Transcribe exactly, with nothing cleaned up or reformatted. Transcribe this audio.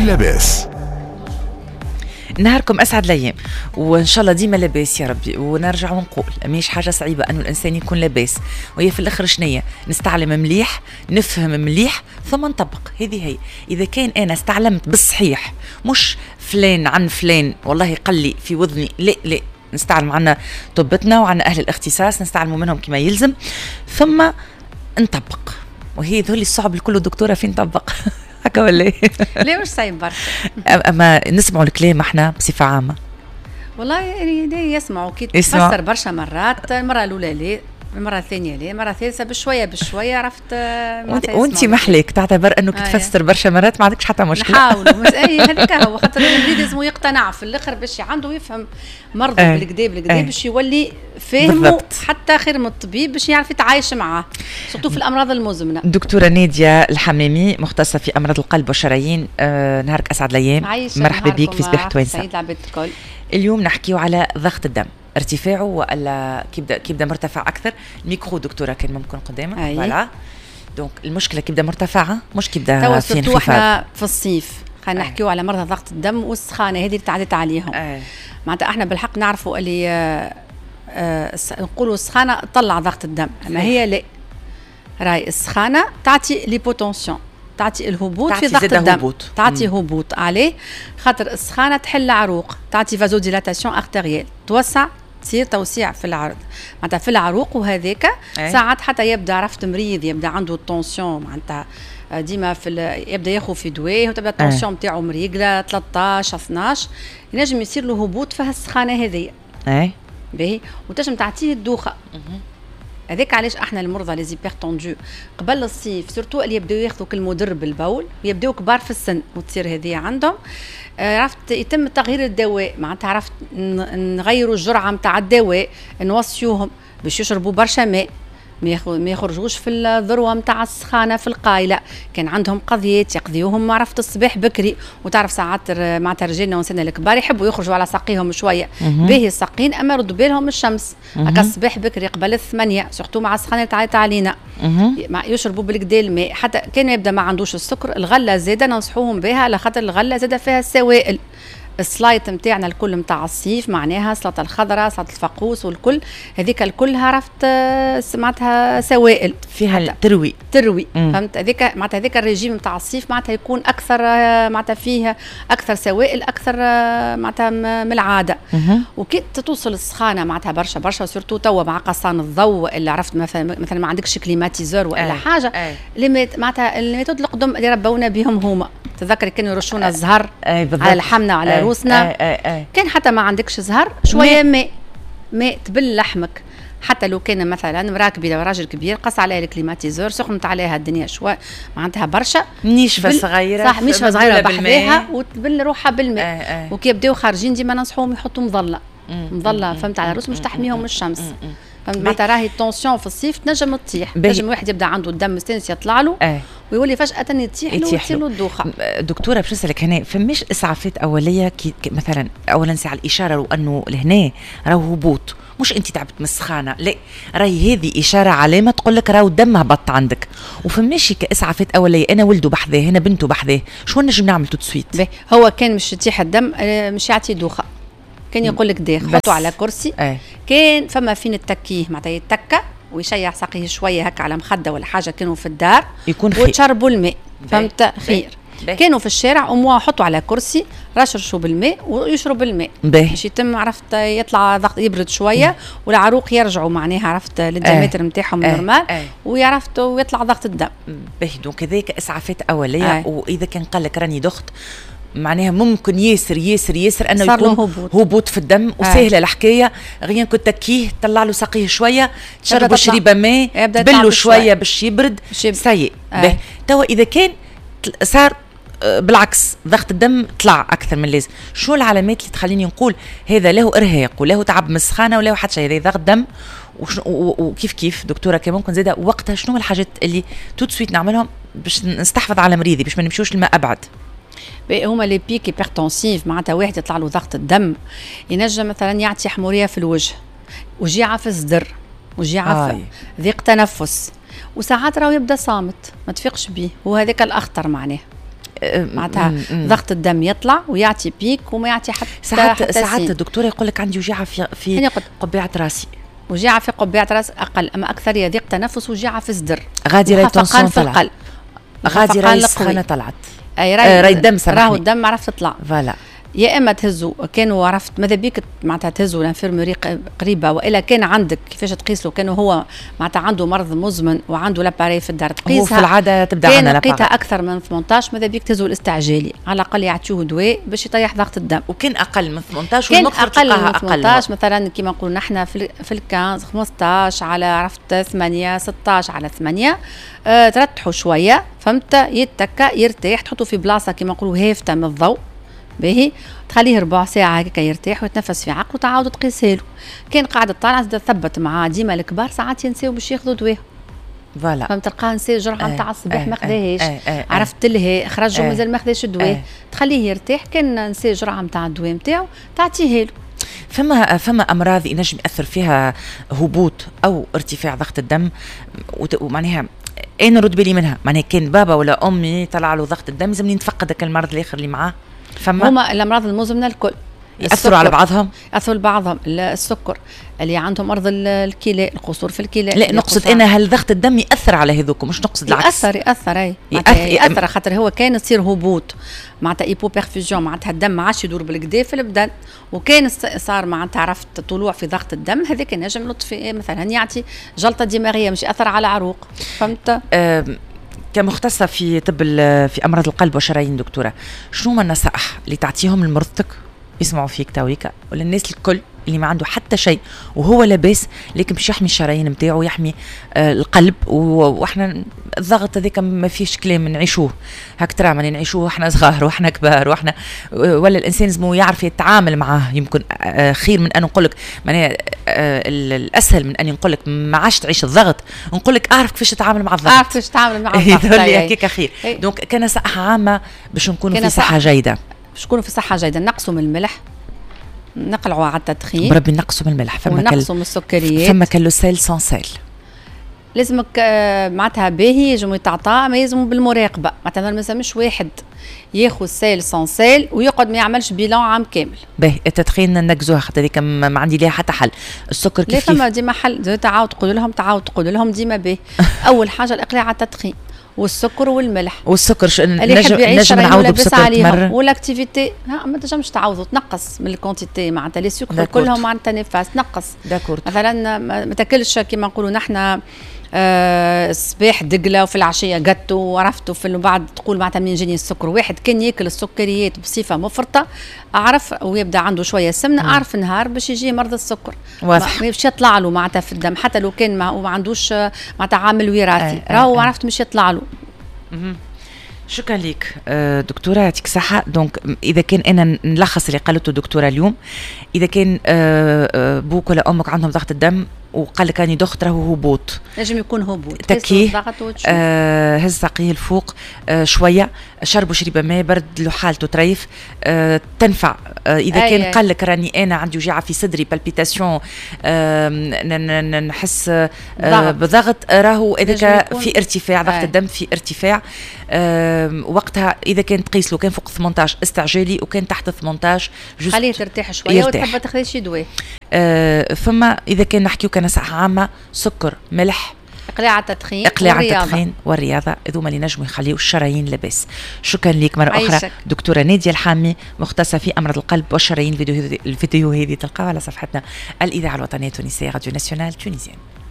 كل لاباس. نهاركم أسعد الأيام وإن شاء الله ديما لاباس يا ربي. ونرجع ونقول ماهيش حاجة صعيبة أنه الإنسان يكون لاباس، وهي في الآخر شنية نستعلم مليح، نفهم مليح، ثم نطبق. هذه هي. إذا كان أنا استعلمت بالصحيح، مش فلان عن فلان والله قال لي في وذني، لا لا، نستعلم عنا طبتنا وعنا أهل الاختصاص نستعلموا منهم كما يلزم، ثم نطبق. وهي ذولي الصعب الكل دكتورة فين نطبق هكا ولا ليه مش صعيب برشا؟ اما نسمعوا الكلام احنا بصفه عامه والله يعني يسمعوا كي تفسر برشا مرات. المره الاولى ليه، المره الثانيه ليه، المره الثالثه بشويه بشويه عرفت. وانت محليك تعتبر انه كي تفسر برشا مرات ما عندكش حتى مشكله. نحاول اي هذاك هو، خاطر المريض لازم يقتنع في الاخر باش عنده يفهم مرضه آه. بالكدا بالكدا باش يولي فاهمه حتى خير من الطبيب باش يعرف يتعايش معاه، سورتو في الامراض المزمنه. دكتوره ناديه الحمامي مختصه في امراض القلب والشرايين. آه نهارك اسعد الايام، مرحبا بك في صباح توانسه. سعيد العباد الكل. اليوم نحكيو على ضغط الدم، ارتفاعه ولا كيبدا كيبدا مرتفع اكثر. الميكرو دكتوره كان ممكن قدامك فوالا. دونك المشكله كيبدا مرتفعه مش كيبدا في انخفاض. احنا في الصيف خلينا نحكيو على مرضى ضغط الدم والسخانه هذه اللي تعدت عليهم. أي. معناتها احنا بالحق نعرفوا اللي آه آه نقولوا السخانه تطلع ضغط الدم، اما هي لا، راي السخانه تعطي ليبوتونسيون، تعطي الهبوط في ضغط الدم، هبوط. تعطي مم. هبوط عليه، خاطر السخانه تحل عروق، تعطي فازو ديلاتاسيون ارتيريال، توسع، تصير توسيع في العرض معناتها في العروق. وهذاك ساعات حتى يبدا عرفت مريض يبدا عنده التونسيون معناتها ديما في يبدا ياخذ في دواء وتبدا التونسيون نتاعو مريقله ثلاثطاش اثناش، ينجم يصير له هبوط في السخانه هذه. اي باهي، وتنجم تعطيه الدوخه. هذاك علاش احنا المرضى لي زيبرتوندو قبل الصيف سورتو اللي يبداو ياخذوا كالمدر بالبول ويبداو كبار في السن وتصير هذه عندهم، عرفت يتم تغيير الدواء معناتها عرفت نغيروا الجرعه نتاع الدواء، نوصيوهم باش يشربوا برشا ماء، ما يخرجوش في الذروه نتاع السخانه في القايله. كان عندهم قضيات يقضيوهم عرفت الصباح بكري، وتعرف ساعات معناتها رجالنا ونسانا الكبار يحبوا يخرجوا على ساقيهم شويه باهي الساقين، اما ردوا بالهم الشمس هكا الصباح بكري قبل الثمانيه سورتو مع السخانه تعيط علينا يشربوا بالكدا الماء. حتى كان يبدا ما عندوش السكر، الغله زاده ننصحوهم بها على خاطر الغله زاده فيها السوائل. السلايت نتاعنا الكل نتاع الصيف معناها سلطه الخضراء، سلطه الفقوس والكل هذيك الكل عرفت سمعتها سوائل فيها تروي تروي فهمت. هذيك معناتها هذيك الرجيم نتاع الصيف معناتها يكون اكثر معناتها فيه اكثر سوائل اكثر معناتها من العاده. وكي توصل السخانه معناتها برشا برشا سورتو توا مع قصان الضوء اللي عرفت مثلا مثلا ما عندكش كليماتيزور ولا أي. حاجه أي. اللي معناتها الميثود القدم اللي ربونا بهم هما، تذكري كانوا يرشونا الزهر على الحمنا وعلى روسنا. أي أي أي. كان حتى ما عندكش زهر شويه ماء ماء تبل لحمك، حتى لو كان مثلا مراه كبيره وراجل كبير قص عليها الكليماتيزور سخنت عليها الدنيا شويه معناتها برشا نيشفه صغيره صح نيشفه صغيره بحذاها وتبل روحها بالماء. وكي يبداو خارجين ديما ننصحوهم يحطوا مظله مظله فهمت على روس مش تحميهم من الشمس. معناتها راهي التونسيون في الصيف تنجم تطيح، تنجم واحد يبدا عنده الدم مستانس يطلع له أه. ويولي فجاه يطيح له وتصير له الدوخه. دكتوره باش نسالك هنا فماش اسعافات اوليه كي مثلا اولا ساعه الاشاره لو انه لهنا راهو هبوط، مش انت تعبت من السخانه، لا راهي هذه اشاره علامه تقول لك راهو الدم هبط عندك. وفماش كاسعافات اوليه انا ولده بحذاه هنا بنته بحذاه، شو نجم نعمل تو سويت؟ هو كان مش يطيح الدم مش يعطي دوخه، كان يقول لك داخ حطوا على كرسي أي. كان فما فين التكيه معناتها يتكى ويشيع ساقيه شويه هكا على مخده ولا حاجه، كانوا في الدار يكون خير وتشربوا الماء فهمت خير. بي. كانوا في الشارع اموا حطوا على كرسي رشرشوا بالماء ويشرب الماء باش يتم عرفت يطلع ضغط يبرد شويه مم. والعروق يرجعوا معناها عرفت للدماتر نتاعهم نورمال ويعرفت ويطلع ضغط الدم باهي. دونك هذاك اسعافات اوليه. واذا كان قال لك راني ضغط معناها ممكن ياسر ياسر ياسر انه يكون هبوط. هبوط في الدم وسهله الحكايه، غير كنت تكيه طلع له ساقيه شويه تشربوا شريبه ماء تبلوا شويه باش يبرد سيء. توا اذا كان صار بالعكس ضغط الدم طلع اكثر من اللازم، شو العلامات اللي تخليني نقول هذا له ارهاق وله تعب من السخانه وله حتى شيء، هذا ضغط دم؟ وكيف كيف دكتوره كان ممكن زاده وقتها شنو الحاجات اللي تو سويت نعملهم باش نستحفظ على مريضي باش ما نمشيوش الماء ابعد؟ هما لي بيك هيبرتونسيف معناتها واحد يطلع له ضغط الدم ينجم مثلا يعطي حموريه في الوجه، وجيعه في الصدر، وجيعه آه. في ضيق تنفس، وساعات راهو يبدا صامت ما تفيقش بيه، وهذاك الاخطر معناه معناتها ضغط الدم يطلع ويعطي بيك وما يعطي حتى ساعات حتى ساعات الدكتور يقول لك عندي وجيعه في في قبعه راسي، وجيعه في قبعه راس اقل، اما اكثر ضيق تنفس وجيعه في الصدر، غادي راي تونسون في القلب، غادي راي السخانه طلعت، اي راي, راي الدم سامحني راهو الدم عرف يطلع فوالا. يا اما تهزوا كانوا عرفت ماذا بيك معناتها تهزوا الانفيرموري قريبه، والا كان عندك كيفاش تقيس له، كانوا هو معناتها عنده مرض مزمن وعنده لاباري في الدار تقيسها، هو في العاده تبدا عندنا لاباري، كان لقيتها اكثر من ثمانية عشر ماذا بيك تهزوا الاستعجالي، على الاقل يعطيوه دواء باش يطيح ضغط الدم. وكان اقل من ثمانية عشر كان اقل من ثمانية عشر مثلا كيما نقولوا نحن في في خمسة عشر على عرفت ثمانية ستة عشر على ثمانية، أه ترتحوا شويه فهمت، يتكا يرتاح، تحطوا في بلاصه كيما نقولوا هافته من الضوء باهي، تخليه ربع ساعة هكا يرتاح ويتنفس في عقله وتعاود تقيسها له. كان قاعد طالع زاد ثبت معاه ديما الكبار ساعات ينساو باش ياخذوا دواء فوالا، فهمت، تلقاه نسى جرعة نتاع الصباح ما خذاهاش، عرفت لها خرجوا مازال ما خذاش الدواء، تخليه يرتاح، كان نسى جرعة نتاع الدواء نتاعو تعطيه له. فما فما امراض ينجم ياثر فيها هبوط او ارتفاع ضغط الدم، ومعناها انا نرد بالي منها، معناها كان بابا ولا امي طلع له ضغط الدم لازمني نتفقد هذاك المرض الاخر اللي معاه. فما هما الامراض المزمنه الكل ياثروا على بعضهم، ياثروا لبعضهم، السكر اللي عندهم مرض الكلى، القصور في الكلى. لا نقصد انا هل ضغط الدم ياثر على هذوك، مش نقصد العكس. ياثر ياثر اي ياثر, يأثر خاطر هو كان يصير هبوط معناتها ايبو بيرفيوجن، معناتها الدم ما عادش يدور بالكدا في البدن، وكان صار معناتها عرفت طلوع في ضغط الدم، هذاك ينجم لطفي مثلا يعطي جلطه دماغيه مش ياثر على عروق، فهمت. أه كمختصه في طب في امراض القلب والشرايين دكتوره، شنو هما النصائح اللي تعطيهم لمرضتك يسمعوا فيك تويكا وللناس الكل اللي ما عنده حتى شيء وهو لاباس لكن باش يحمي الشرايين نتاعو ويحمي آه القلب، واحنا الضغط هذاك ما فيش كلام نعيشوه هكترا، ما نعيشوه احنا صغار واحنا كبار واحنا ولا الانسان لازم يعرف يتعامل معاه، يمكن آه خير من ان نقول لك معناها آه الاسهل من ان نقول لك ما عادش تعيش الضغط، نقول لك اعرف كيفاش تتعامل مع الضغط، اعرف كيفاش تتعامل مع الضغط هكاك خير. دونك كان نصيحه عامه باش نكونوا في صحه جيده، باش نكونوا في صحه جيده، نقصوا من الملح، نقلعوا على التدخين، بربي نقصوا من الملح، فما ونقصوا من السكريات، فما كلو سيل سون سيل، لازمك معناتها باهي يجمو يتعطى، ما يلزمو بالمراقبه، معناتها ما لازمش واحد ياخذ سيل سون سيل ويقعد ما يعملش بيلان عام كامل. باهي التدخين ننقزوها خاطر هذيك ما عندي ليها حتى حل، السكر كيف كيف؟ لا فما ديما حل، تعاود تقول لهم تعاود تقول لهم ديما باهي. اول حاجه الاقلاع على التدخين والسكر والملح، والسكر ش... اللي نجم نجم نعوضوا بسكر تمر، والاكتيفيتي ما تنجمش تعوضوا، تنقص من الكونتيتي معناتها لي سكر كلهم معناتها نفاس تنقص. داكور مثلا ما تاكلش كيما نقولوا نحن آه الصباح دقله وفي العشيه قطو وعرفتوا في بعد تقول معناتها منين جاني السكر، واحد كان ياكل السكريات بصفه مفرطه اعرف ويبدا عنده شويه سمنه، مم. اعرف نهار باش يجي مرض السكر واضح باش يطلع له معناتها في الدم، حتى لو كان ما عندوش معناتها عامل وراثي آه راهو آه عرفت مش يطلع له. مم. شكرا لك دكتوره، يعطيك الصحه. دونك اذا كان انا نلخص اللي قالته الدكتوره اليوم، اذا كان بوك ولا امك عندهم ضغط الدم وقال لك راني دخت راهو هبوط، نجم يكون هبوط، تكيه آه هز ساقيه الفوق آه شويه، شربوا شريبه ماء برد له حالته تريف آه تنفع. آه اذا أي كان قال لك راني انا عندي وجيعه في صدري بالبيتاسيون آه نحس آه بضغط، راهو اذا في ارتفاع ضغط أي. الدم في ارتفاع آه وقتها اذا كان تقيس له كان فوق ثمانية عشر استعجالي وكان تحت ثمانية عشر خليه ترتاح شويه وتحب تاخذي شي دواء. آه فما اذا كان نحكيو كنصيحه عامه سكر ملح اقلاع التدخين اقلاع التدخين والرياضه، هذوما اللي نجموا يخليوا الشرايين لاباس. شكرا لك مره اخرى عيشك. دكتوره ناديه الحامي مختصه في امراض القلب والشرايين. الفيديو هذه تلقاوها على صفحتنا الاذاعه الوطنيه التونسيه راديو ناسيونال تونيزيان.